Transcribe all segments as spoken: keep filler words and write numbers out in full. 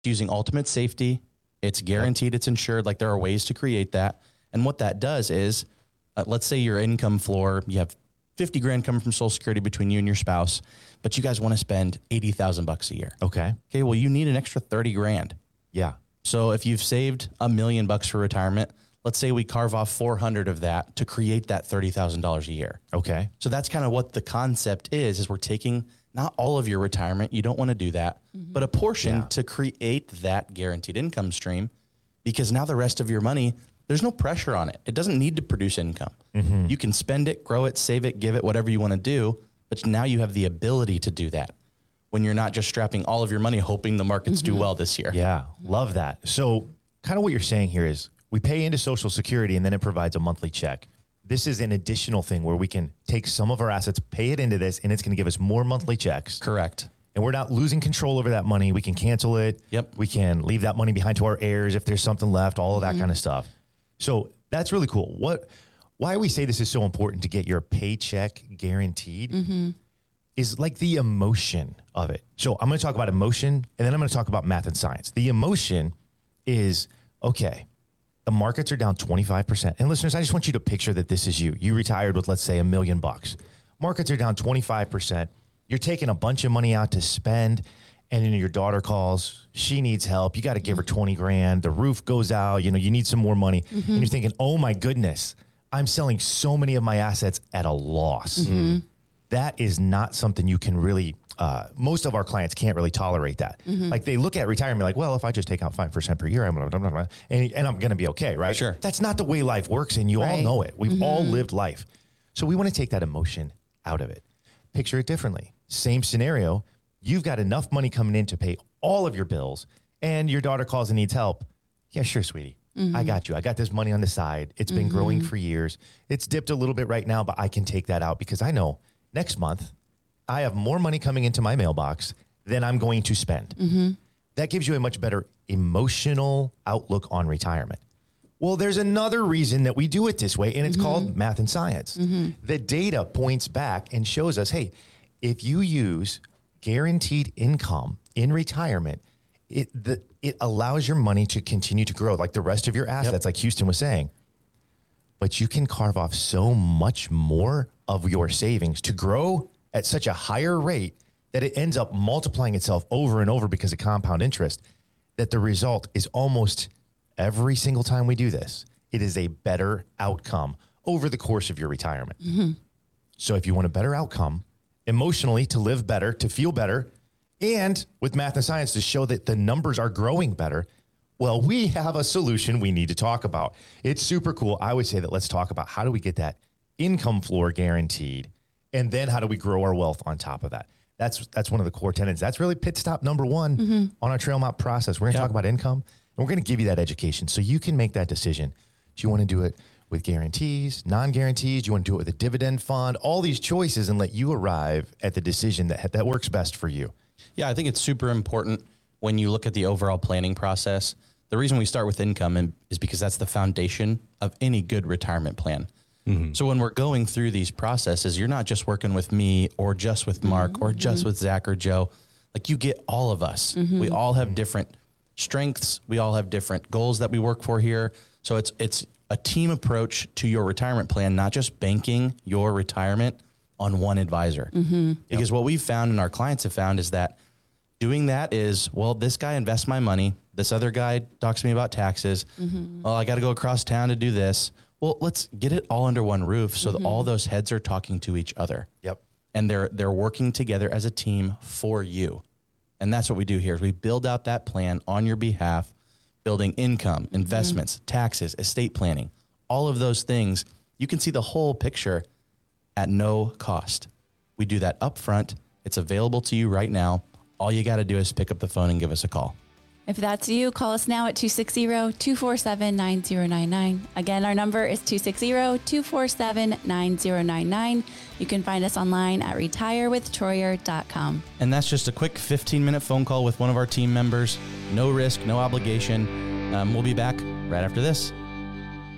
using ultimate safety. It's guaranteed, it's insured. Like there are ways to create that. And what that does is, uh, let's say your income floor, you have fifty grand coming from Social Security between you and your spouse, but you guys want to spend eighty thousand bucks a year. Okay. Okay. Well, you need an extra thirty grand. Yeah. So if you've saved a million bucks for retirement, let's say we carve off four hundred of that to create that thirty thousand dollars a year. Okay. So that's kind of what the concept is, is we're taking not all of your retirement. You don't want to do that, mm-hmm. but a portion yeah. to create that guaranteed income stream, because now the rest of your money, there's no pressure on it. It doesn't need to produce income. Mm-hmm. You can spend it, grow it, save it, give it, whatever you want to do. But now you have the ability to do that when you're not just strapping all of your money, hoping the markets mm-hmm. do well this year. Yeah. Love that. So kind of what you're saying here is we pay into Social Security and then it provides a monthly check. This is an additional thing where we can take some of our assets, pay it into this, and it's going to give us more monthly checks. Correct. And we're not losing control over that money. We can cancel it. Yep. We can leave that money behind to our heirs if there's something left, all of that mm-hmm. kind of stuff. So that's really cool. What, why we say this is so important to get your paycheck guaranteed mm-hmm. is like the emotion of it. So I'm going to talk about emotion, and then I'm going to talk about math and science. The emotion is, okay, the markets are down twenty-five percent. And listeners, I just want you to picture that this is you. You retired with, let's say, a million bucks. Markets are down twenty-five percent. You're taking a bunch of money out to spend, and then your daughter calls. She needs help. You got to give her twenty grand. The roof goes out. You know, you need some more money. Mm-hmm. And you're thinking, oh my goodness, I'm selling so many of my assets at a loss. Mm-hmm. That is not something you can really, uh, most of our clients can't really tolerate that. Mm-hmm. Like they look at retirement like, well, if I just take out five percent per year, I'm blah, blah, blah, blah, and, and I'm going to be okay, right? Sure. That's not the way life works, and you right. all know it. We've mm-hmm. all lived life. So we want to take that emotion out of it. Picture it differently. Same scenario. You've got enough money coming in to pay all of your bills, and your daughter calls and needs help. Yeah, sure, sweetie. Mm-hmm. I got you. I got this money on the side. It's been mm-hmm. growing for years. It's dipped a little bit right now, but I can take that out because I know next month I have more money coming into my mailbox than I'm going to spend. Mm-hmm. That gives you a much better emotional outlook on retirement. Well, there's another reason that we do it this way, and it's mm-hmm. called math and science. Mm-hmm. The data points back and shows us, hey, if you use guaranteed income in retirement, it the, it allows your money to continue to grow like the rest of your assets, yep. like Houston was saying. But you can carve off so much more of your savings to grow at such a higher rate that it ends up multiplying itself over and over because of compound interest, that the result is almost every single time we do this, it is a better outcome over the course of your retirement. Mm-hmm. So if you want a better outcome, emotionally, to live better, to feel better, and with math and science to show that the numbers are growing better, well, we have a solution we need to talk about. It's super cool. I would say that let's talk about how do we get that income floor guaranteed, and then how do we grow our wealth on top of that? That's that's one of the core tenets. That's really pit stop number one mm-hmm. on our trail map process. We're going to yep. talk about income, and we're going to give you that education so you can make that decision. Do you want to do it with guarantees, non-guarantees? Do you want to do it with a dividend fund? All these choices, and let you arrive at the decision that that works best for you. Yeah, I think it's super important when you look at the overall planning process. The reason we start with income is because that's the foundation of any good retirement plan. Mm-hmm. So when we're going through these processes, you're not just working with me or just with Mark mm-hmm. or just with Zach or Joe. Like you get all of us. Mm-hmm. We all have different strengths. We all have different goals that we work for here. So it's it's a team approach to your retirement plan, not just banking your retirement on one advisor. Mm-hmm. Because yep. what we've found and our clients have found is that doing that is, well, this guy invests my money. This other guy talks to me about taxes. Mm-hmm. Well, I got to go across town to do this. Well, let's get it all under one roof so mm-hmm. that all those heads are talking to each other. Yep. And they're they're working together as a team for you. And that's what we do here is we build out that plan on your behalf, building income, investments, mm-hmm. taxes, estate planning, all of those things. You can see the whole picture at no cost. We do that up front. It's available to you right now. All you got to do is pick up the phone and give us a call. If that's you, call us now at two six zero, two four seven, nine zero nine nine. Again, our number is two six zero, two four seven, nine zero nine nine. You can find us online at retire with troyer dot com. And that's just a quick fifteen minute phone call with one of our team members. No risk, no obligation. Um, we'll be back right after this.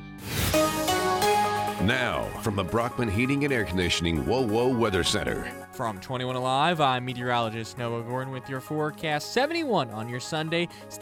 Now, from the Brockman Heating and Air Conditioning Whoa Whoa Weather Center, From twenty-one Alive, I'm meteorologist Noah Gordon with your forecast. seventy-one on your Sunday.